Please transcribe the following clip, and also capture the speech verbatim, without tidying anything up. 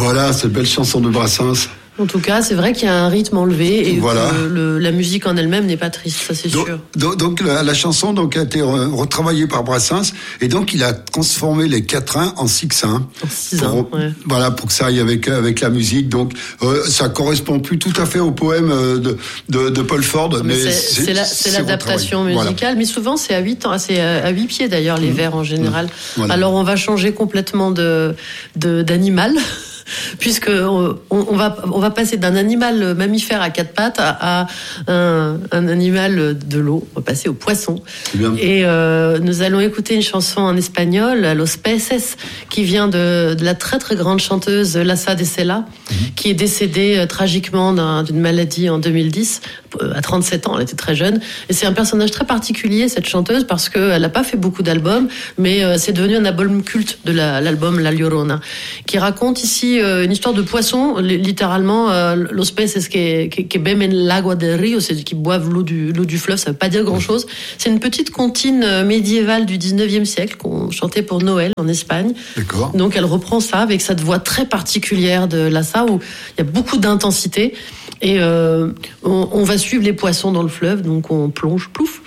Voilà, cette belle chanson de Brassens. En tout cas, c'est vrai qu'il y a un rythme enlevé et voilà. que le, la musique en elle-même n'est pas triste, ça c'est donc, sûr. Donc, donc la, la chanson donc, a été retravaillée par Brassens et donc il a transformé les quatrains en sixains. En sixains, ouais. Voilà, pour que ça aille avec, avec la musique. Donc euh, ça correspond plus tout à fait au poème de, de, de Paul Ford. Non, mais, mais c'est, c'est, c'est, la, c'est, c'est l'adaptation musicale, voilà. Mais souvent c'est à huit ans, c'est à huit pieds d'ailleurs les mmh. vers en général. Mmh. Voilà. Alors on va changer complètement de, de, d'animal. Puisque on, on va on va passer d'un animal mammifère à quatre pattes à, à un, un animal de l'eau. On va passer au poisson. Et euh, nous allons écouter une chanson en espagnol, Los Peces, qui vient de, de la très très grande chanteuse Lassa de Sela, mm-hmm. qui est décédée euh, tragiquement d'un, d'une maladie en deux mille dix. À trente-sept ans, elle était très jeune. Et c'est un personnage très particulier, cette chanteuse, parce qu'elle n'a pas fait beaucoup d'albums, mais euh, c'est devenu un album culte de la, l'album La Llorona, qui raconte ici euh, une histoire de poisson, littéralement, euh, los peces que, que, que beben l'agua del río, c'est qui boivent l'eau du, l'eau du fleuve, ça veut pas dire grand-chose. C'est une petite comptine médiévale du dix-neuvième siècle qu'on chantait pour Noël en Espagne. D'accord. Donc elle reprend ça avec cette voix très particulière de Lassa, où il y a beaucoup d'intensité. Et euh, on, on va suivre les poissons dans le fleuve, donc on plonge, plouf,